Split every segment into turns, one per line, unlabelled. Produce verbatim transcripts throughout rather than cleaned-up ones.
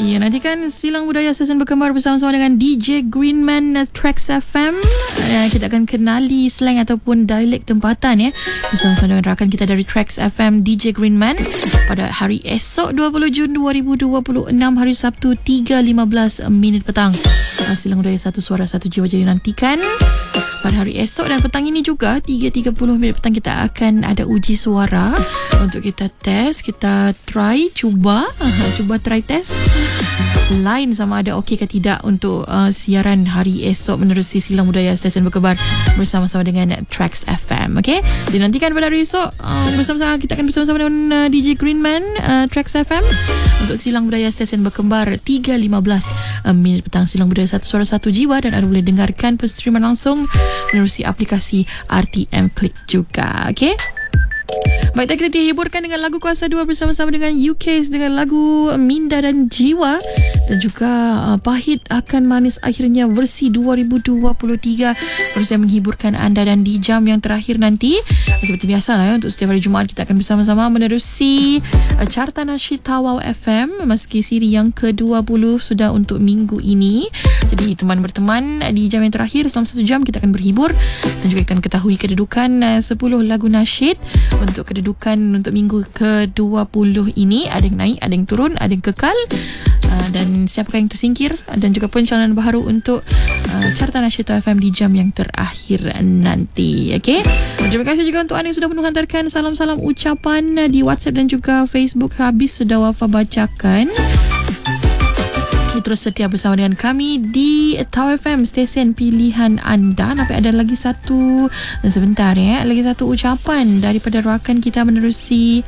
Ya, nantikan Silang Budaya Stesen Berkembar bersama-sama dengan D J Greenman Trax F M. Uh, kita akan kenali slang ataupun dialek tempatan ya, bersama-sama dengan rakan kita dari Trax F M, D J Greenman, pada hari esok dua puluh Jun dua ribu dua puluh enam, hari Sabtu, tiga lima belas minit petang. Uh, Silang Budaya Satu Suara Satu Jiwa, jadi nantikan pada hari esok dan petang ini juga tiga tiga puluh minit petang kita akan ada uji suara untuk kita test, kita try, cuba uh, cuba try test line sama ada okey ke tidak untuk uh, siaran hari esok menerusi Silang Budaya Stesen Berkembar bersama-sama dengan Trax F M. Okey, dinantikan pada hari esok uh, bersama-sama, kita akan bersama-sama dengan uh, D J Greenman, uh, Trax F M untuk Silang Budaya Stesen Berkembar tiga lima belas uh, minit petang. Silang Budaya Satu Suara Satu Jiwa, dan anda boleh dengarkan perstreaman langsung menerusi aplikasi R T M Click juga. Okey, baik, kita dihiburkan dengan lagu Kuasa dua bersama-sama dengan U K dengan lagu Minda dan Jiwa, dan juga uh, Pahit Akan Manis Akhirnya versi dua ribu dua puluh tiga baru saya menghiburkan anda. Dan di jam yang terakhir nanti, seperti biasa lah ya, untuk setiap hari Jumaat kita akan bersama-sama menerusi uh, Carta Nasyid Tawau F M, memasuki siri yang ke dua puluh sudah untuk minggu ini. Jadi teman berteman, di jam yang terakhir selama satu jam kita akan berhibur dan juga akan ketahui kedudukan uh, sepuluh lagu nasyid untuk kedudukan untuk minggu ke dua puluh ini. Ada yang naik, ada yang turun, ada yang kekal, uh, dan siapakah yang tersingkir, dan juga pencalonan baharu untuk uh, Carta Nasyid F M di jam yang terakhir nanti. Okey, terima kasih juga untuk anda yang sudah penuh hantarkan salam-salam ucapan di WhatsApp dan juga Facebook. Habis sudah Wafa bacakan. Terus setia bersama dengan kami di Tau F M, stesen pilihan anda. Tapi ada lagi satu, sebentar ya, lagi satu ucapan daripada rakan kita menerusi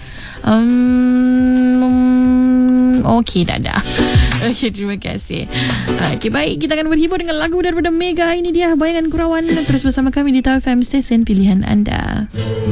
um, Okey, dah dah. Okey, terima kasih. Okey, baik, kita akan berhibur dengan lagu daripada Mega. Ini dia Bayangan Gurauan. Terus bersama kami di Tau F M, stesen pilihan anda.